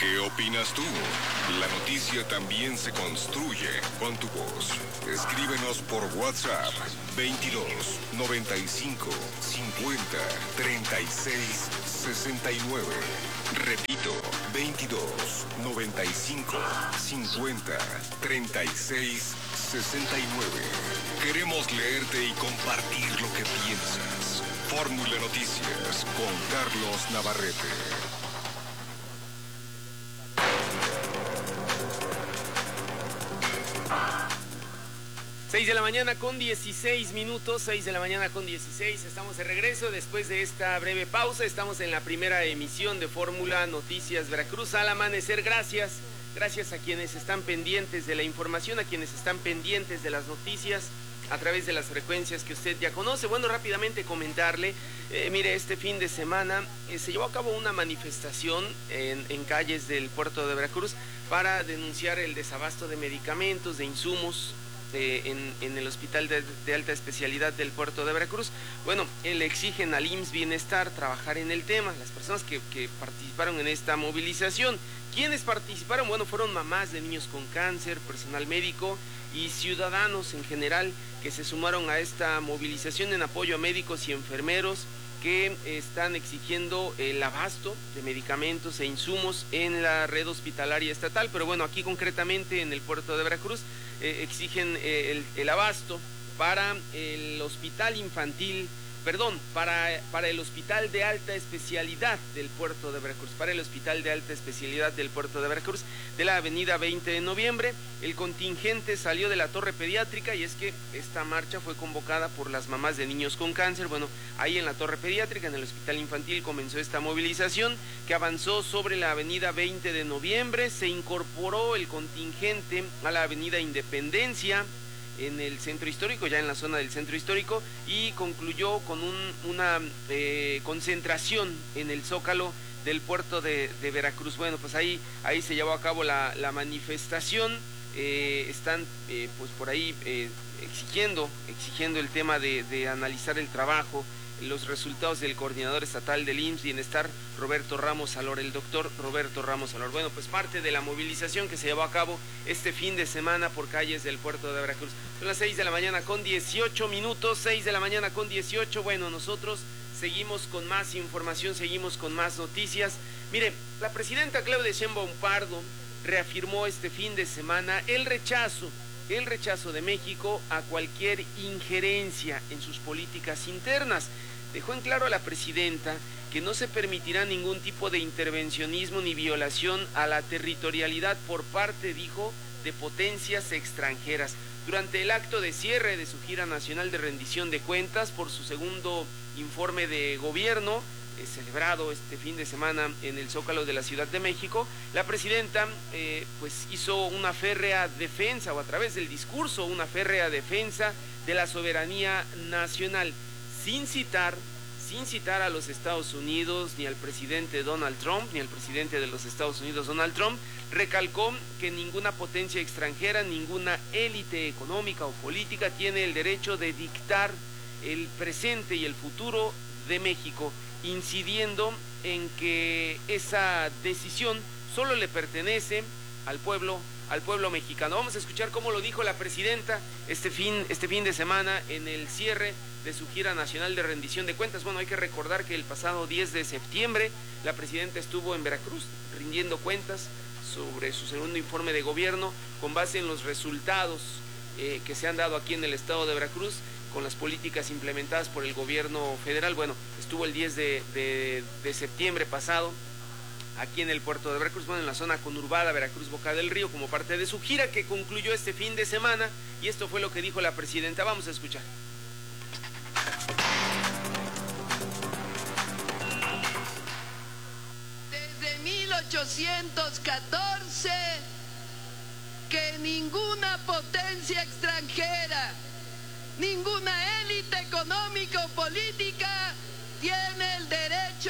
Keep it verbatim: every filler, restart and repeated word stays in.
¿Qué opinas tú? La noticia también se construye con tu voz. Escríbenos por WhatsApp veintidós, noventa y cinco, cincuenta, treinta y seis, sesenta y nueve. Repito, veintidós, noventa y cinco, cincuenta, treinta y seis, sesenta y nueve. Queremos leerte y compartir lo que piensas. Fórmula Noticias con Carlos Navarrete. seis de la mañana con dieciséis minutos, seis de la mañana con dieciséis, estamos de regreso después de esta breve pausa, estamos en la primera emisión de Fórmula Noticias Veracruz al amanecer. Gracias, gracias a quienes están pendientes de la información, a quienes están pendientes de las noticias a través de las frecuencias que usted ya conoce. Bueno, rápidamente comentarle, eh, mire, este fin de semana eh, se llevó a cabo una manifestación en, en calles del puerto de Veracruz para denunciar el desabasto de medicamentos, de insumos, De, en, en el hospital de, de alta especialidad del puerto de Veracruz. Bueno, le exigen al I M S S Bienestar trabajar en el tema. Las personas que, que participaron en esta movilización, ¿quiénes participaron? Bueno, fueron mamás de niños con cáncer, personal médico y ciudadanos en general que se sumaron a esta movilización en apoyo a médicos y enfermeros que están exigiendo el abasto de medicamentos e insumos en la red hospitalaria estatal. Pero bueno, aquí concretamente en el puerto de Veracruz eh, exigen eh, el, el abasto para el hospital infantil, perdón, para, para el hospital de alta especialidad del puerto de Veracruz, para el hospital de alta especialidad del puerto de Veracruz, de la avenida veinte de noviembre. El contingente salió de la torre pediátrica y es que esta marcha fue convocada por las mamás de niños con cáncer. Bueno, ahí en la torre pediátrica, en el hospital infantil, comenzó esta movilización que avanzó sobre la avenida veinte de noviembre, se incorporó el contingente a la avenida Independencia, en el centro histórico, ya en la zona del centro histórico, y concluyó con un, una eh, concentración en el Zócalo del puerto de, de Veracruz. Bueno, pues ahí, ahí se llevó a cabo la, la manifestación. Eh, están eh, pues por ahí eh, exigiendo, exigiendo el tema de, de analizar el trabajo, los resultados del coordinador estatal del I M S S Bienestar, Roberto Ramos Salor, el doctor Roberto Ramos Salor. Bueno, pues parte de la movilización que se llevó a cabo este fin de semana por calles del puerto de Veracruz. Son las seis de la mañana con dieciocho minutos, seis de la mañana con dieciocho. Bueno, nosotros seguimos con más información, seguimos con más noticias. Mire, la presidenta Claudia Sheinbaum Pardo reafirmó este fin de semana el rechazo, el rechazo de México a cualquier injerencia en sus políticas internas. Dejó en claro a la presidenta que no se permitirá ningún tipo de intervencionismo ni violación a la territorialidad por parte, dijo, de potencias extranjeras. Durante el acto de cierre de su gira nacional de rendición de cuentas por su segundo informe de gobierno, eh, celebrado este fin de semana en el Zócalo de la Ciudad de México, la presidenta eh, pues hizo una férrea defensa, o a través del discurso, una férrea defensa de la soberanía nacional, sin citar, sin citar a los Estados Unidos, ni al presidente Donald Trump, ni al presidente de los Estados Unidos, Donald Trump. Recalcó que ninguna potencia extranjera, ninguna élite económica o política tiene el derecho de dictar el presente y el futuro de México, incidiendo en que esa decisión solo le pertenece al pueblo, al pueblo mexicano. Vamos a escuchar cómo lo dijo la presidenta este fin, este fin de semana en el cierre de su gira nacional de rendición de cuentas. Bueno, hay que recordar que el pasado diez de septiembre la presidenta estuvo en Veracruz rindiendo cuentas sobre su segundo informe de gobierno con base en los resultados eh, que se han dado aquí en el estado de Veracruz con las políticas implementadas por el gobierno federal. Bueno, estuvo el diez de, de, de septiembre pasado aquí en el puerto de Veracruz, bueno, en la zona conurbada Veracruz Boca del Río, como parte de su gira que concluyó este fin de semana, y esto fue lo que dijo la presidenta. Vamos a escuchar. Desde mil ochocientos catorce, que ninguna potencia extranjera, ninguna élite económica o política tiene el derecho